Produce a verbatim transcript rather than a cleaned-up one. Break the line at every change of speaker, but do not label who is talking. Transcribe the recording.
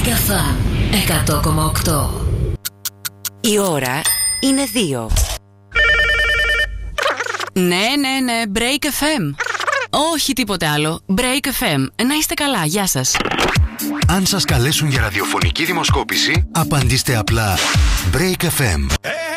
Megafa εκατό κόμμα οκτώ.
Η ώρα είναι δύο.
Ναι, ναι, ναι, Break εφ εμ. Όχι τίποτε άλλο. Break εφ εμ. Να είστε καλά, γεια σας.
Αν σας καλέσουν για ραδιοφωνική δημοσκόπηση, απαντήστε απλά Break εφ εμ.